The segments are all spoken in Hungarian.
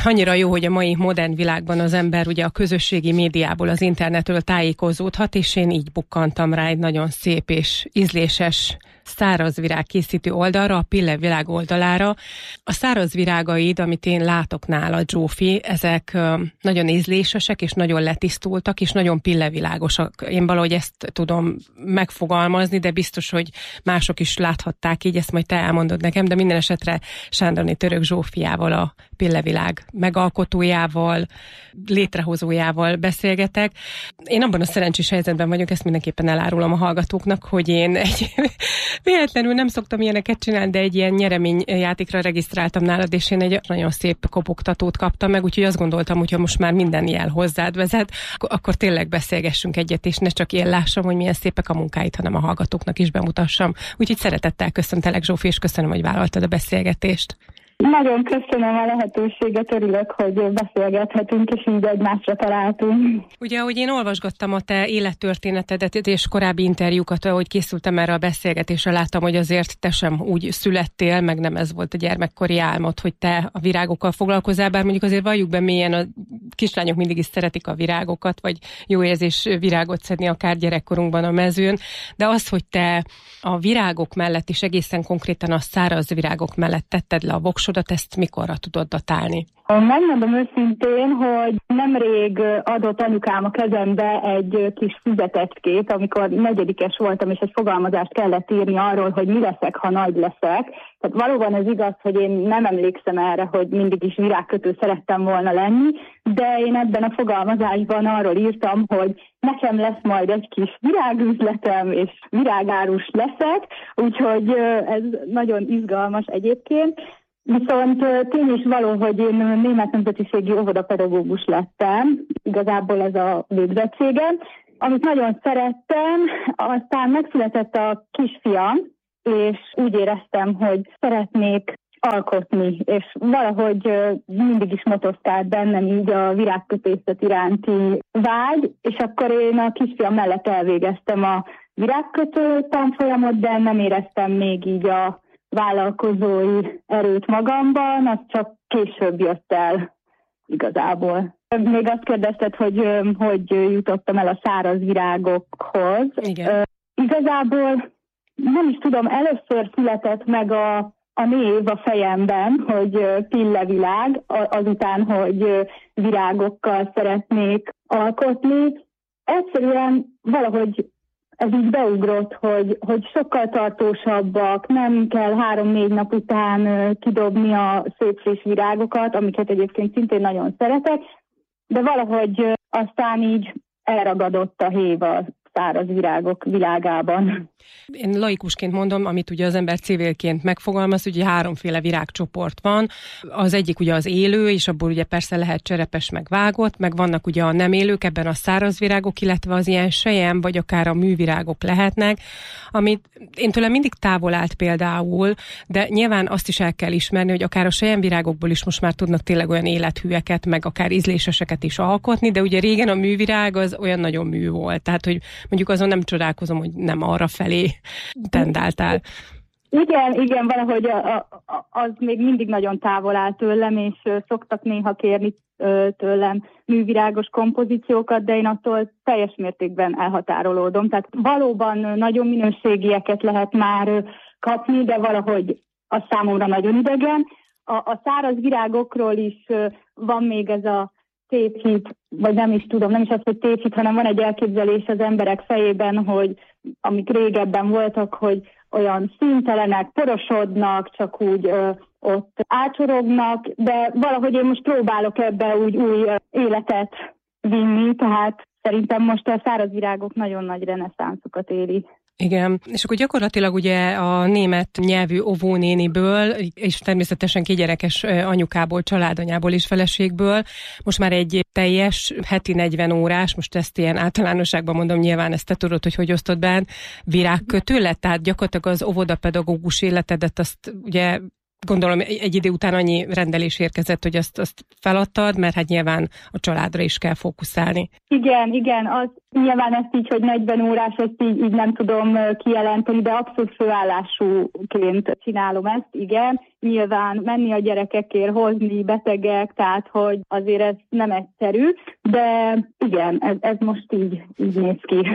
annyira jó, hogy a mai modern világban az ember ugye a közösségi médiából, az internetről tájékozódhat, és én így bukkantam rá egy nagyon szép és ízléses szárazvirág készítő oldalra, a Pille Világ oldalára. A szárazvirágaid, amit én látok nálad, Zsófi, ezek nagyon ízlésesek, és nagyon letisztultak, és nagyon pillevilágosak. Én valahogy ezt tudom megfogalmazni, de biztos, hogy mások is láthatták így, ezt majd te elmondod nekem, de minden esetre Sándorné Török Zsófiával, a Pillevilág megalkotójával, létrehozójával beszélgetek. Én abban a szerencsés helyzetben vagyok, ezt mindenképpen elárulom a hallgatóknak, hogy én véletlenül nem szoktam ilyeneket csinálni, de egy ilyen nyereményjátékra regisztráltam nálad, és én egy nagyon szép kopogtatót kaptam meg, úgyhogy azt gondoltam, hogy ha most már minden jel hozzád vezet, akkor tényleg beszélgessünk egyet, és ne csak én lássam, hogy milyen szépek a munkáid, hanem a hallgatóknak is bemutassam. Úgyhogy szeretettel köszöntelek, Zsófi, és köszönöm, hogy vállaltad a beszélgetést. Nagyon köszönöm a lehetőséget, örülök, hogy beszélgethetünk, és így egymásra találtunk. Ugye, ahogy én olvasgattam a te élettörténetedet és korábbi interjúkat, ahogy készültem erre a beszélgetésre, láttam, hogy azért te sem úgy születtél, meg nem ez volt a gyermekkori álmod, hogy te a virágokkal foglalkozzál, bár mondjuk azért valljuk be mélyen, a kislányok mindig is szeretik a virágokat, vagy jó érzés virágot szedni akár gyerekkorunkban a mezőn, de az, hogy te a virágok mellett és egészen konkrétan a száraz virágok mellett tetted le a voksodat, ezt mikorra tudod datálni? Megmondom őszintén, hogy nemrég adott anyukám a kezembe egy kis füzetekét, amikor negyedikes voltam, és egy fogalmazást kellett írni arról, hogy mi leszek, ha nagy leszek. Tehát valóban ez igaz, hogy én nem emlékszem erre, hogy mindig is virágkötő szerettem volna lenni, de én ebben a fogalmazásban arról írtam, hogy nekem lesz majd egy kis virágüzletem, és virágárus leszek, úgyhogy ez nagyon izgalmas egyébként. Viszont tény is való, hogy én német nemzetiségi óvodapedagógus lettem, igazából ez a végzettségem, amit nagyon szerettem, aztán megszületett a kisfiam, és úgy éreztem, hogy szeretnék alkotni, és valahogy mindig is motoszkált bennem így a virágkötészet iránti vágy, és akkor én a kisfiam mellett elvégeztem a virágkötő tanfolyamot, de nem éreztem még így a vállalkozói erőt magamban, az csak később jött el igazából. Még azt kérdezted, hogy jutottam el a száraz virágokhoz. Igen. Igazából nem is tudom, először született meg a név a fejemben, hogy Pillevilág, azután, hogy virágokkal szeretnék alkotni. Egyszerűen valahogy ez így beugrott, hogy sokkal tartósabbak, nem kell 3-4 nap után kidobni a szép friss virágokat, amiket egyébként szintén nagyon szeretek, de valahogy aztán így elragadott a hév a száraz virágok világában. Én laikusként mondom, amit ugye az ember civilként megfogalmaz, ugye 3 virágcsoport van. Az egyik ugye az élő, és abból ugye persze lehet cserepes meg vágott, meg vannak ugye a nem élők, ebben a száraz virágok, illetve az ilyen sejem, vagy akár a művirágok lehetnek, amit én tőlem mindig távol állt például, de nyilván azt is el kell ismerni, hogy akár a selyemvirágokból is most már tudnak tényleg olyan élethűeket, meg akár ízléseseket is alkotni, de ugye régen a művirág az olyan nagyon mű volt, tehát hogy mondjuk azon nem csodálkozom, hogy nem arra felé tendáltál. Igen, valahogy az még mindig nagyon távol áll tőlem, és szoktak néha kérni tőlem művirágos kompozíciókat, de én attól teljes mértékben elhatárolódom. Tehát valóban nagyon minőségieket lehet már kapni, de valahogy az számomra nagyon idegen. A száraz virágokról is van még ez a tévhit, vagy nem is tudom, nem is az, hogy tévhit, hanem van egy elképzelés az emberek fejében, hogy amik régebben voltak, hogy olyan színtelenek, porosodnak, csak úgy ott átsorognak, de valahogy én most próbálok ebbe úgy új életet vinni, tehát szerintem most a száraz virágok nagyon nagy reneszánszokat éli. Igen, és akkor gyakorlatilag ugye a német nyelvű óvónéniből, és természetesen gyerekes anyukából, családanyából és feleségből most már egy teljes heti 40 órás, most ezt ilyen általánosságban mondom, nyilván ezt te tudod, hogy osztod be, virágkötő lett, tehát gyakorlatilag az óvodapedagógus életedet azt ugye gondolom egy idő után annyi rendelés érkezett, hogy azt feladtad, mert hát nyilván a családra is kell fókuszálni. Igen, az Nyilván ezt így, hogy 40 órás, ezt így nem tudom kijelenteni, de abszolút főállásúként csinálom ezt, igen. Nyilván menni a gyerekekért, hozni betegek, tehát hogy azért ez nem egyszerű, de igen, ez most így néz ki.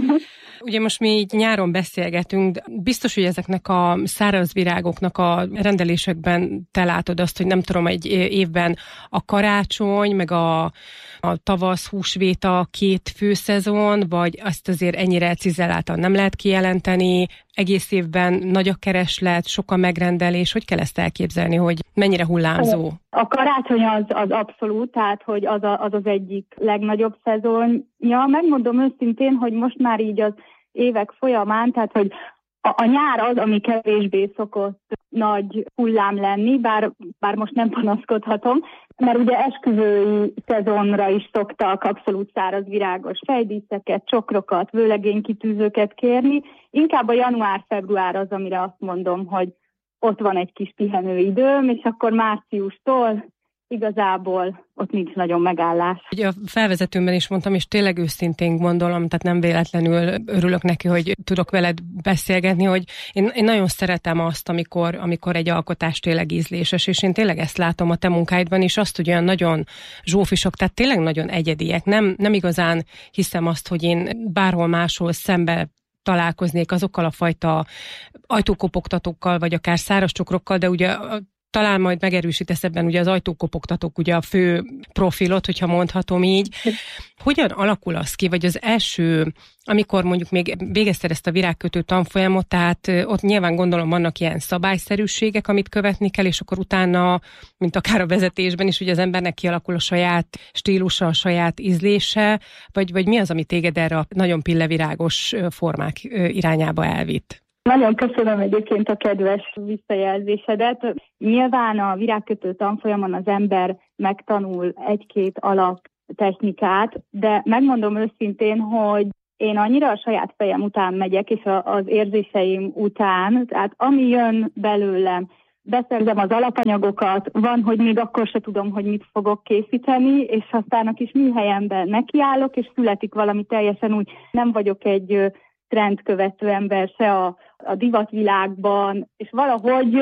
Ugye most mi így nyáron beszélgetünk, de biztos, hogy ezeknek a száraz virágoknak a rendelésekben te látod azt, hogy nem tudom, egy évben a karácsony, meg a tavasz, húsvét a két főszezon, vagy azt azért ennyire cizelláltan nem lehet kijelenteni, egész évben nagy a kereslet, sok a megrendelés, hogy kell ezt elképzelni, hogy mennyire hullámzó? A karácsony az abszolút, tehát hogy az egyik legnagyobb szezonja. Megmondom őszintén, hogy most már így az évek folyamán, tehát hogy a nyár az, ami kevésbé szokott nagy hullám lenni, bár most nem panaszkodhatom, mert ugye esküvői szezonra is szoktak abszolút száraz virágos fejdíszeket, csokrokat, vőlegénykitűzőket kérni. Inkább a január-február az, amire azt mondom, hogy ott van egy kis pihenőidőm, és akkor márciustól igazából ott nincs nagyon megállás. Ugye a felvezetőmben is mondtam, és tényleg őszintén gondolom, tehát nem véletlenül örülök neki, hogy tudok veled beszélgetni, hogy én nagyon szeretem azt, amikor egy alkotás tényleg ízléses, és én tényleg ezt látom a te munkáidban is, azt, hogy olyan nagyon zsófisok, tehát tényleg nagyon egyediek. Nem igazán hiszem azt, hogy én bárhol máshol szembe találkoznék azokkal a fajta ajtókopogtatókkal, vagy akár száraz csokrokkal, de ugye talán majd megerősítesz ebben ugye az ajtókopogtatók, ugye a fő profilot, hogyha mondhatom így. Hogyan alakul az ki, vagy az első, amikor mondjuk még végezted ezt a virágkötő tanfolyamot, tehát ott nyilván gondolom vannak ilyen szabályszerűségek, amit követni kell, és akkor utána, mint akár a vezetésben is, ugye az embernek kialakul a saját stílusa, a saját ízlése, vagy mi az, ami téged erre a nagyon pillevirágos formák irányába elvitt? Nagyon köszönöm egyébként a kedves visszajelzésedet. Nyilván a virágkötő tanfolyamon az ember megtanul egy-két alaptechnikát, de megmondom őszintén, hogy én annyira a saját fejem után megyek, és az érzéseim után, tehát ami jön belőlem, beszerzem az alapanyagokat, van, hogy még akkor se tudom, hogy mit fogok készíteni, és aztán a kis műhelyemben nekiállok, és születik valami teljesen úgy. Nem vagyok egy trendkövető ember se a divatvilágban, és valahogy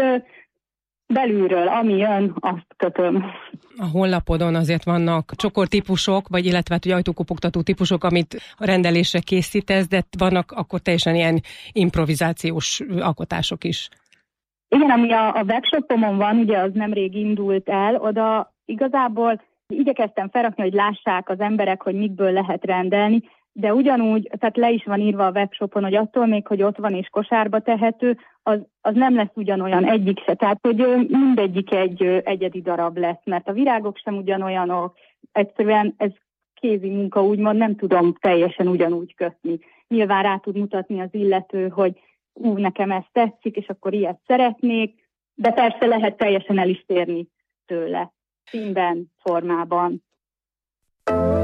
belülről, ami jön, azt kötöm. A honlapodon azért vannak csokortípusok, vagy illetve ugye ajtókopogtató típusok, amit a rendelésre készítesz, de vannak akkor teljesen ilyen improvizációs alkotások is. Igen, ami a webshopomon van, ugye az nemrég indult el, oda igazából igyekeztem felrakni, hogy lássák az emberek, hogy mikből lehet rendelni, de ugyanúgy, tehát le is van írva a webshopon, hogy attól még, hogy ott van és kosárba tehető, az nem lesz ugyanolyan egyik se. Tehát, hogy mindegyik egy egyedi darab lesz, mert a virágok sem ugyanolyanok. Egyszerűen ez kézi munka, úgymond nem tudom teljesen ugyanúgy kötni. Nyilván rá tud mutatni az illető, hogy nekem ez tetszik, és akkor ilyet szeretnék, de persze lehet teljesen el is térni tőle. Színben, formában.